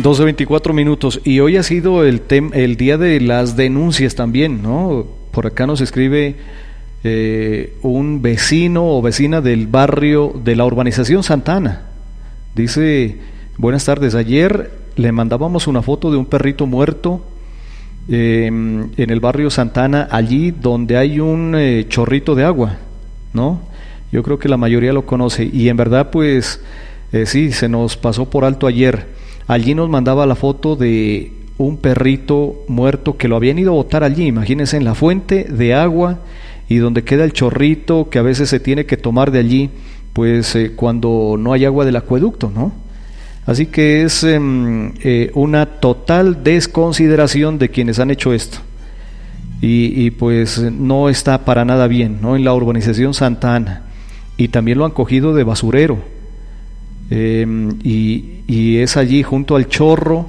12:24 y hoy ha sido el día de las denuncias también, ¿no? Por acá nos escribe un vecino o vecina del barrio de la urbanización Santa Ana. Dice: buenas tardes, ayer le mandábamos una foto de un perrito muerto en el barrio Santa Ana, allí donde hay un chorrito de agua, ¿no? Yo creo que la mayoría lo conoce y en verdad pues sí, se nos pasó por alto ayer. Allí nos mandaba la foto de un perrito muerto que lo habían ido a botar allí, imagínense, en la fuente de agua y donde queda el chorrito que a veces se tiene que tomar de allí, pues cuando no hay agua del acueducto, ¿no? Así que es una total desconsideración de quienes han hecho esto y pues no está para nada bien, ¿no? En la urbanización Santa Ana, y también lo han cogido de basurero y es allí junto al chorro